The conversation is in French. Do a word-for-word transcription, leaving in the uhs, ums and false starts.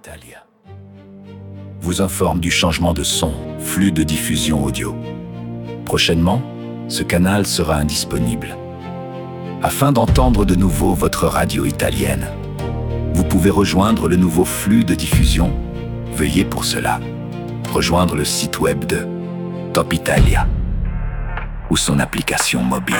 Italia vous informe du changement de son, flux de diffusion audio. Prochainement, ce canal sera indisponible. Afin d'entendre de nouveau votre radio italienne, vous pouvez rejoindre le nouveau flux de diffusion. Veuillez pour cela rejoindre le site web de Top Italia ou son application mobile.